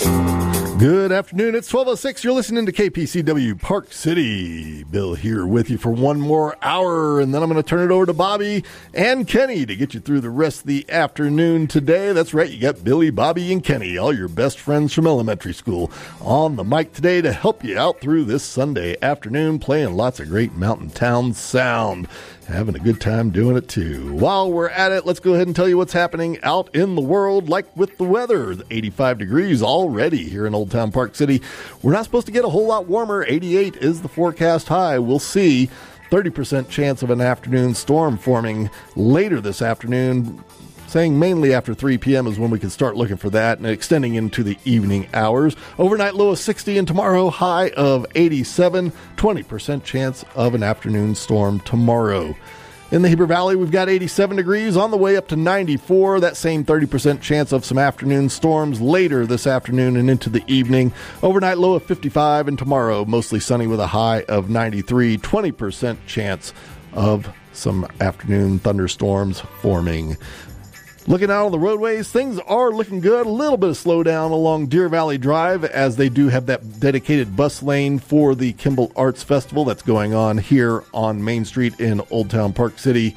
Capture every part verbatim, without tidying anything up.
Good afternoon. It's twelve oh six. You're listening to K P C W Park City. Bill here with you for one more hour, and then I'm going to turn it over to Bobby and Kenny to get you through the rest of the afternoon today. That's right. You got Billy, Bobby, and Kenny, all your best friends from elementary school, on the mic today to help you out through this Sunday afternoon, playing lots of great Mountain Town sound. Having a good time doing it, too. While we're at it, let's go ahead and tell you what's happening out in the world, like with the weather. eighty-five degrees already here in Old Town Park City. We're not supposed to get a whole lot warmer. eighty-eight is the forecast high. We'll see. thirty percent chance of an afternoon storm forming later this afternoon, saying mainly after three p.m. is when we can start looking for that, and extending into the evening hours. Overnight low of sixty, and tomorrow high of eighty-seven. twenty percent chance of an afternoon storm tomorrow. In the Heber Valley, we've got eighty-seven degrees, on the way up to ninety-four. That same thirty percent chance of some afternoon storms later this afternoon and into the evening. Overnight low of fifty-five, and tomorrow mostly sunny with a high of ninety-three. twenty percent chance of some afternoon thunderstorms forming. Looking out on the roadways, things are looking good. A little bit of slowdown along Deer Valley Drive, as they do have that dedicated bus lane for the Kimball Arts Festival that's going on here on Main Street in Old Town Park City.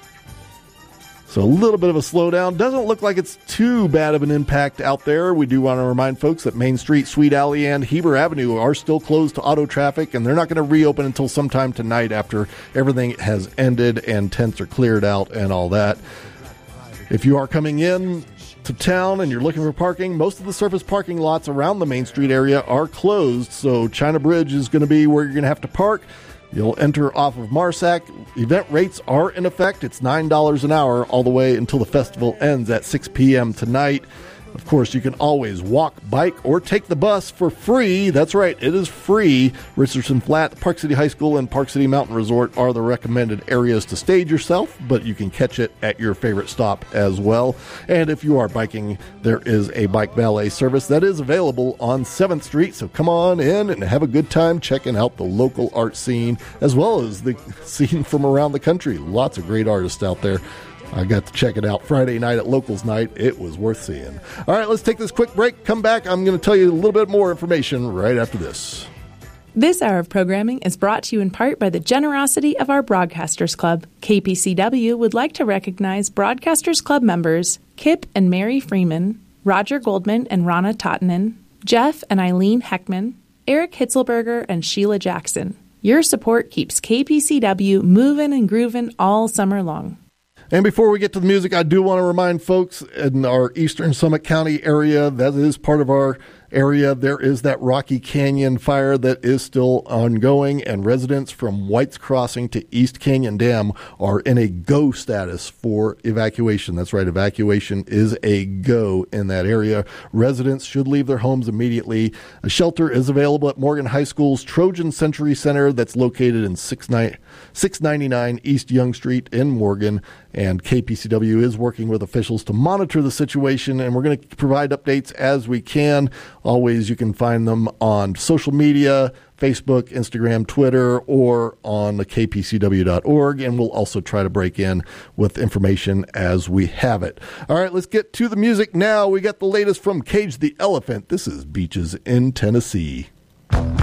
So a little bit of a slowdown. Doesn't look like it's too bad of an impact out there. We do want to remind folks that Main Street, Sweet Alley, and Heber Avenue are still closed to auto traffic, and they're not going to reopen until sometime tonight after everything has ended and tents are cleared out and all that. If you are coming in to town and you're looking for parking, most of the surface parking lots around the Main Street area are closed, so China Bridge is going to be where you're going to have to park. You'll enter off of Marsac. Event rates are in effect. It's nine dollars an hour all the way until the festival ends at six p.m. tonight. Of course, you can always walk, bike, or take the bus for free. That's right, it is free. Richardson Flat, Park City High School, and Park City Mountain Resort are the recommended areas to stage yourself, but you can catch it at your favorite stop as well. And if you are biking, there is a bike valet service that is available on seventh Street, so come on in and have a good time checking out the local art scene, as well as the scene from around the country. Lots of great artists out there. I got to check it out Friday night at Locals Night. It was worth seeing. All right, let's take this quick break. Come back. I'm going to tell you a little bit more information right after this. This hour of programming is brought to you in part by the generosity of our Broadcasters Club. K P C W would like to recognize Broadcasters Club members Kip and Mary Freeman, Roger Goldman and Rana Tottenen, Jeff and Eileen Heckman, Eric Hitzelberger and Sheila Jackson. Your support keeps K P C W moving and grooving all summer long. And before we get to the music, I do want to remind folks in our Eastern Summit County area, that is part of our area, there is that Rocky Canyon fire that is still ongoing, and residents from White's Crossing to East Canyon Dam are in a go status for evacuation. That's right, evacuation is a go in that area. Residents should leave their homes immediately. A shelter is available at Morgan High School's Trojan Century Center that's located in six ninety-nine East Young Street in Morgan, and K P C W is working with officials to monitor the situation, and we're going to provide updates as we can. Always, you can find them on social media, Facebook, Instagram, Twitter, or on the K P C W dot org, and we'll also try to break in with information as we have it. All right, let's get to the music now. We got the latest from Cage the Elephant. This is Beaches in Tennessee.